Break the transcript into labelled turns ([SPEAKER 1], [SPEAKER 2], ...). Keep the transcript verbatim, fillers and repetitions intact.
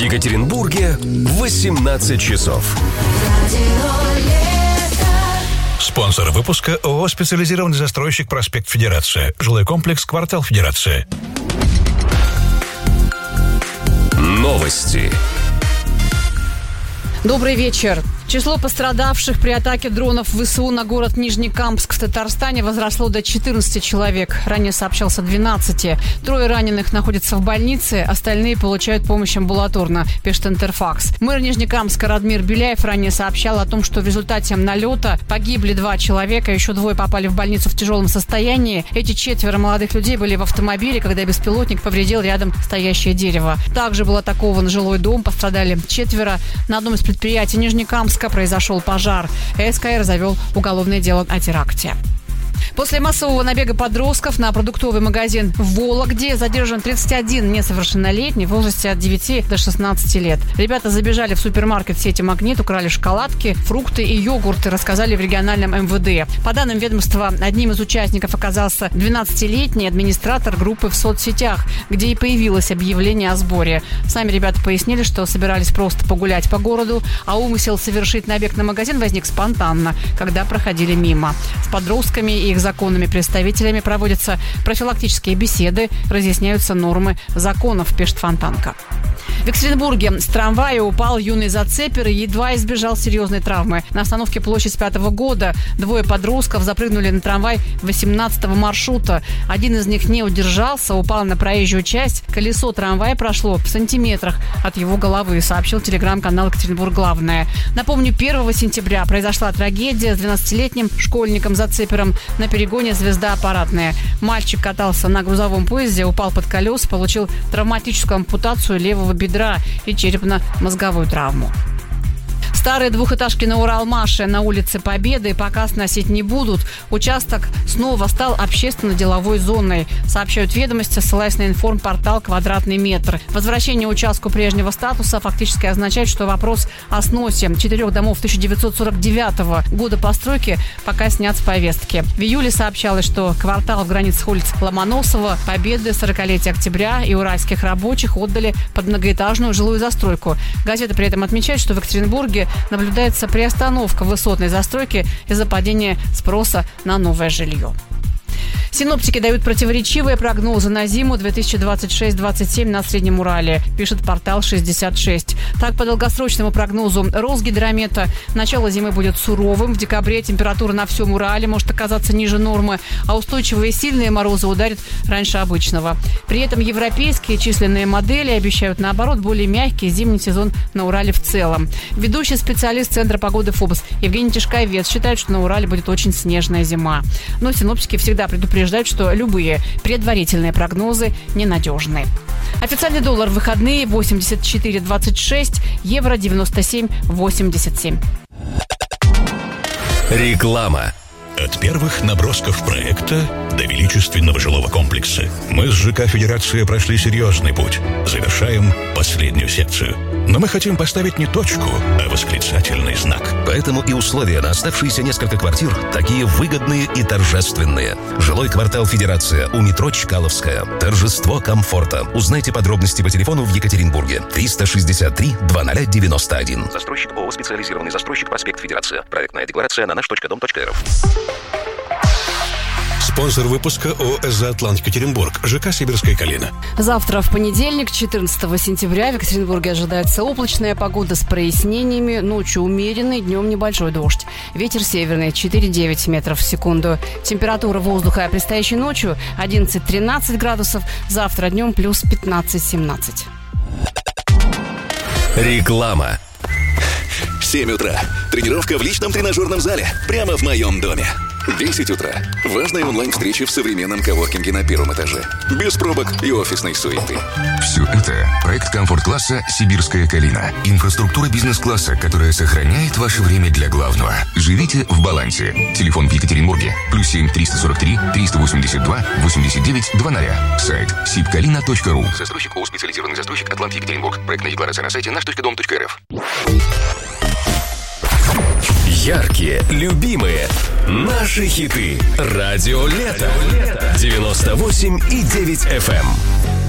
[SPEAKER 1] Екатеринбурге восемнадцать часов.
[SPEAKER 2] Спонсор выпуска ООО «Специализированный застройщик Проспект Федерация». Жилой комплекс «Квартал Федерация».
[SPEAKER 1] Новости.
[SPEAKER 3] Добрый вечер. Число пострадавших при атаке дронов ВСУ на город Нижнекамск в Татарстане возросло до четырнадцати человек. Ранее сообщался двенадцати. Трое раненых находятся в больнице, остальные получают помощь амбулаторно, пишет Интерфакс. Мэр Нижнекамска Радмир Беляев ранее сообщал о том, что в результате налета погибли два человека, еще двое попали в больницу в тяжелом состоянии. Эти четверо молодых людей были в автомобиле, когда беспилотник повредил рядом стоящее дерево. Также был атакован жилой дом, пострадали четверо. На одном из предприятий Нижнекамска произошел пожар. СКР завел уголовное дело о теракте. После массового набега подростков на продуктовый магазин в Вологде задержан тридцать один несовершеннолетний в возрасте от девяти до шестнадцати лет. Ребята забежали в супермаркет сети «Магнит», украли шоколадки, фрукты и йогурты, рассказали в региональном эм вэ дэ. По данным ведомства, одним из участников оказался двенадцатилетний администратор группы в соцсетях, где и появилось объявление о сборе. Сами ребята пояснили, что собирались просто погулять по городу, а умысел совершить набег на магазин возник спонтанно, когда проходили мимо. С подростками и их законными представителями проводятся профилактические беседы, разъясняются нормы законов, пишет Фонтанка. В Екатеринбурге с трамвая упал юный зацепер и едва избежал серьезной травмы. На остановке Площадь пятого года двое подростков запрыгнули на трамвай восемнадцатого маршрута. Один из них не удержался, упал на проезжую часть. Колесо трамвая прошло в сантиметрах от его головы, сообщил телеграм-канал «Екатеринбург Главное». Напомню, первого сентября произошла трагедия с двенадцатилетним школьником-зацепером на перегоне «Звезда аппаратная». Мальчик катался на грузовом поезде, упал под колеса, получил травматическую ампутацию левого бедра и черепно-мозговую травму. Старые двухэтажки на Уралмаше на улице Победы пока сносить не будут. Участок снова стал общественно-деловой зоной, сообщают ведомости, ссылаясь на информпортал «Квадратный метр». Возвращение участку прежнего статуса фактически означает, что вопрос о сносе четырех домов тысяча девятьсот сорок девятого года постройки пока снят с повестки. В июле сообщалось, что квартал в границах улиц Ломоносова, Победы, сорокалетия Октября и уральских рабочих отдали под многоэтажную жилую застройку. Газета при этом отмечает, что в Екатеринбурге наблюдается приостановка высотной застройки из-за падения спроса на новое жилье. Синоптики дают противоречивые прогнозы на зиму две тысячи двадцать шесть - двадцать семь на Среднем Урале, пишет портал шестьдесят шесть. Так, по долгосрочному прогнозу Росгидромета, начало зимы будет суровым. В декабре температура на всем Урале может оказаться ниже нормы, а устойчивые сильные морозы ударят раньше обычного. При этом европейские численные модели обещают, наоборот, более мягкий зимний сезон на Урале в целом. Ведущий специалист Центра погоды ФОБОС Евгений Тишковец считает, что на Урале будет очень снежная зима. Но синоптики всегда предупреждают, что любые предварительные прогнозы ненадежны. Официальный доллар в выходные восемьдесят четыре двадцать шесть, евро девяносто семь восемьдесят семь.
[SPEAKER 1] Реклама.
[SPEAKER 2] От первых набросков проекта до величественного жилого комплекса мы с ЖК «Федерация» прошли серьезный путь. Завершаем последнюю секцию. Но мы хотим поставить не точку, а восклицательный знак.
[SPEAKER 4] Поэтому и условия на оставшиеся несколько квартир такие выгодные и торжественные. Жилой квартал «Федерация» у метро Чкаловская. Торжество комфорта. Узнайте подробности по телефону в Екатеринбурге. триста шестьдесят три двадцать девяносто один. Застройщик ООО «Специализированный застройщик Проспект Федерация». Проектная декларация на наш точка дом точка эр эф.
[SPEAKER 2] Спонсор выпуска ООО «Эзоатлант Екатеринбург», ЖК «Сибирская Калина».
[SPEAKER 3] Завтра, в понедельник, четырнадцатого сентября, в Екатеринбурге ожидается облачная погода с прояснениями. Ночью умеренный, днем небольшой дождь. Ветер северный четыре девять метров в секунду. Температура воздуха предстоящей ночью одиннадцать тринадцать градусов. Завтра днем плюс пятнадцать семнадцать.
[SPEAKER 1] Реклама.
[SPEAKER 5] семь утра. Тренировка в личном тренажерном зале. Прямо в моем доме. десять утра. Важная онлайн-встреча в современном коворкинге на первом этаже. Без пробок и офисной суеты.
[SPEAKER 6] Все это проект комфорт-класса «Сибирская Калина». Инфраструктура бизнес-класса, которая сохраняет ваше время для главного. Живите в балансе. Телефон в Екатеринбурге. Плюс семь триста сорок три триста восемьдесят два восемьдесят девять двадцать. Сайт сибкалина точка ру. Застройщик ООО «Специализированный застройщик Атлант Екатеринбург». Проектная декларация на сайте наш точка дом точка эр эф.
[SPEAKER 1] Яркие, любимые, наши хиты. Радио Лето. девяносто восемь и девять эф эм.